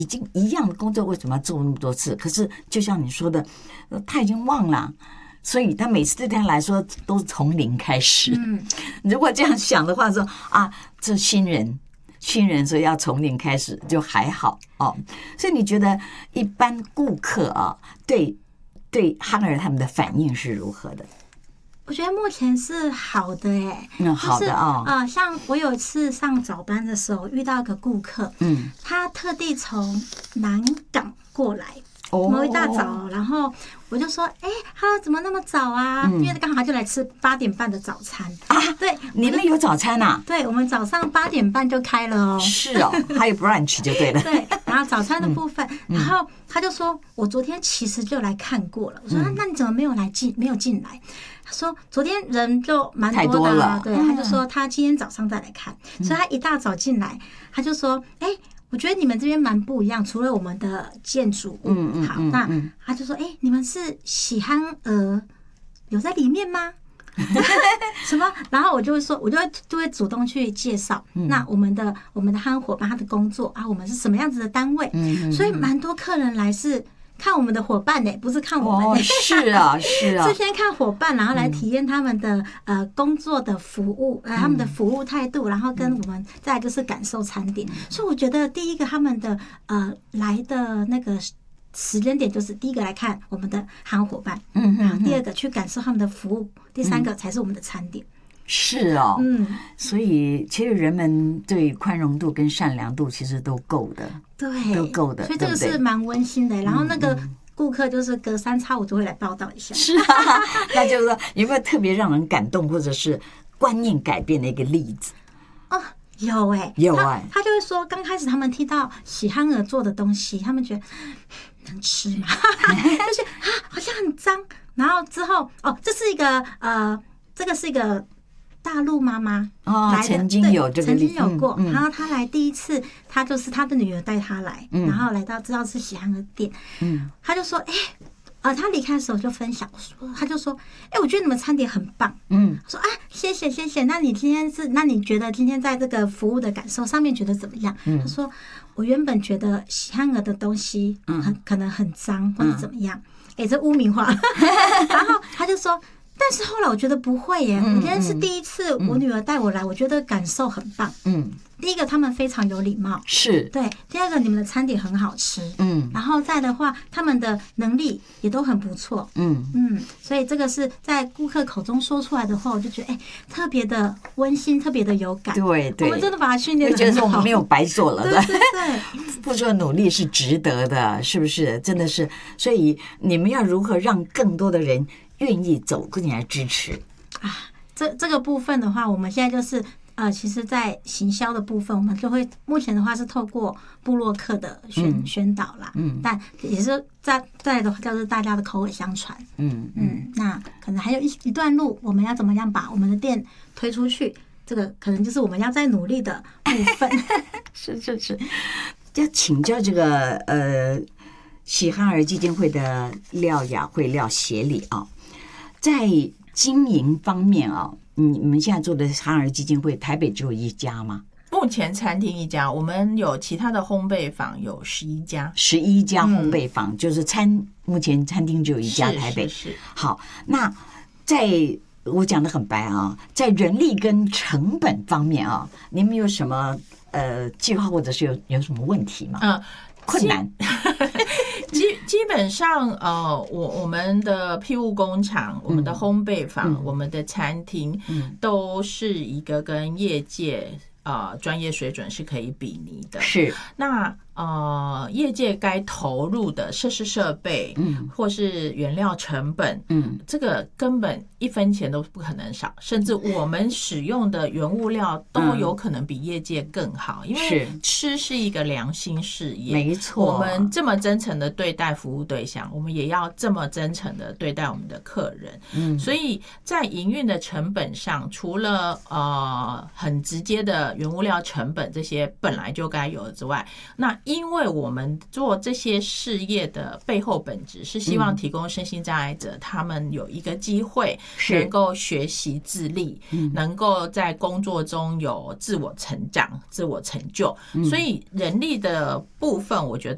已经一样的工作，为什么要做那么多次？可是就像你说的，他已经忘了，所以他每次对他来说都是从零开始。如果这样想的话，说啊，这新人，所以要从零开始就还好哦。所以你觉得一般顾客啊，对憨儿他们的反应是如何的？ 我觉得目前是好的好的啊， 像我有一次上早班的时候遇到一个顾客，他特地从南港过来，某一大早，然后我就说，他怎么那么早啊？因为刚好就来吃8点半的早餐啊。对， 你们有早餐啊？ 对，我们早上8点半就开了哦。 是哦，还有 brunch 就对了。 对，然后早餐的部分，然后他就说，我昨天其实就来看过了。我说，那你怎么没有进来？他说昨天人就蛮多的了，对，他就说他今天早上再来看，所以他一大早进来，他就说，我觉得你们这边蛮不一样，除了我们的建筑物，好，那他就说，你们是喜憨儿有在里面吗？什么？然后我就会说，我就会主动去介绍，那我们的憨伙伴他的工作啊，我们是什么样子的单位，所以蛮多客人来是看我们的伙伴呢，不是看我们。 是啊，是先看伙伴，然后来体验他们的工作的服务，他们的服务态度，然后跟我们再来就是感受餐点。所以我觉得第一个他们的来的那个时间点就是第一个来看我们的韩伙伴，然后第二个去感受他们的服务，第三个才是我们的餐点。 是哦，所以其实人们对宽容度跟善良度其实都够的， 对， 都够的， 所以这个是蛮温馨的。然后那个顾客就是隔3差5就会来报道一下。 是啊，那就是说有没有特别让人感动或者是观念改变的一个例子？ 有有他就会说，刚开始他们听到喜憨儿做的东西，他们觉得能吃吗？就是好像很脏。然后之后这是一个这个是一个大陆妈妈曾经有这个， 曾经有过。然后她来第一次，她就是她的女儿带她来，然后来到知道是喜憨儿店，她就说，他离开的时候就分享说，他就说，我觉得你们餐点很棒，说谢谢，那你觉得今天在这个服务的感受上面觉得怎么样？他说，我原本觉得喜憨儿的东西可能很脏或者怎么样，这污名化，然后他就说。但是后来我觉得不会耶，我今天是第一次我女儿带我来，我觉得感受很棒。第一个他们非常有礼貌， 是对；第二个你们的餐点很好吃，然后再的话他们的能力也都很不错，所以这个是在顾客口中说出来的话，我就觉得特别的温馨，特别的有感。 对， 我们真的把它训练得很好， 觉得我们没有白做了， 对， 付出的努力是值得的，是不是？真的是，所以你们要如何让更多的人愿意走过来支持这个部分的话，我们现在就是其实在行销的部分，我们就会目前的话是透过部落客的宣导啦，但也是再来的话就是大家的口尾相传，那可能还有一段路，我们要怎么样把我们的店推出去，这个可能就是我们要再努力的部分。 是，要请教这个喜憨儿基金会的廖雅慧廖协理啊，在经营方面啊，你们现在做的憨儿基金会，台北只有一家吗？ 目前餐厅一家，我们有其他的烘焙坊有11家 ，11家烘焙坊，就是目前餐厅只有一家，台北是。 好，那我讲的很白啊，在人力跟成本方面啊，你们有什么计划，或者是有什么问题吗？困难。 基本上我们的庇护工厂、我们的烘焙坊、我们的餐厅都是一个跟业界专业水准是可以比拟的。 是。 那业界该投入的设施设备，或是原料成本，这个根本1分钱都不可能少，甚至我们使用的原物料都有可能比业界更好，因为吃是一个良心事业， 没错。 我们这么真诚的对待服务对象，我们也要这么真诚的对待我们的客人。所以在营运的成本上，除了很直接的原物料成本这些本来就该有的之外，那因为我们做这些事业的背后本质是希望提供身心障碍者他们有一个机会能够学习自立，能够在工作中有自我成长、自我成就，所以人力的部分我觉得